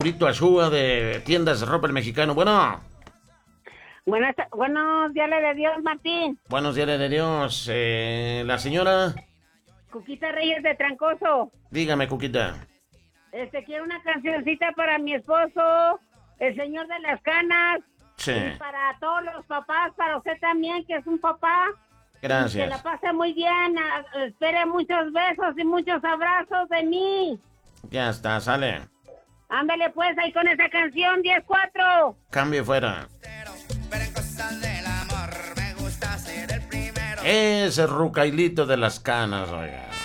Arturito Ashua de Tiendas de Ropa El Mexicano. Bueno. Buenos días de Dios, Martín. Buenos días de Dios. La señora. Cuquita Reyes de Trancoso. Dígame, Cuquita. Quiero una cancioncita para mi esposo, el señor de las canas. Sí. Y para todos los papás, para usted también, que es un papá. Gracias. Que la pase muy bien. Espere muchos besos y muchos abrazos de mí. Ya está, sale. Ándale pues, ahí con esa canción, 10-4. Cambio fuera. Pero en cosas del amor me gusta ser el primero. Ese rucailito de las canas, oiga.